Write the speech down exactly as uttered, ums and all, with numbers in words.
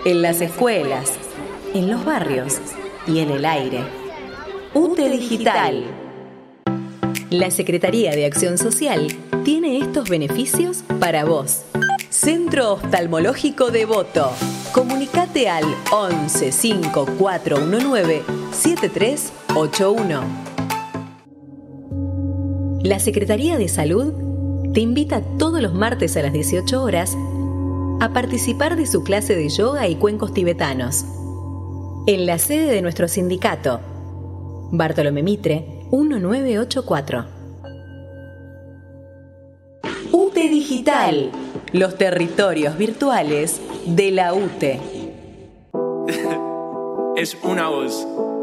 en las escuelas, en los barrios y en el aire. U T E Digital. La Secretaría de Acción Social tiene estos beneficios para vos. Centro Oftalmológico Devoto. Comunicate al once cinco cuatro uno nueve siete tres ocho uno. La Secretaría de Salud te invita todos los martes a las dieciocho horas a participar de su clase de yoga y cuencos tibetanos en la sede de nuestro sindicato, Bartolomé Mitre mil novecientos ochenta y cuatro. U T E Digital, los territorios virtuales de la U T E. Es una voz.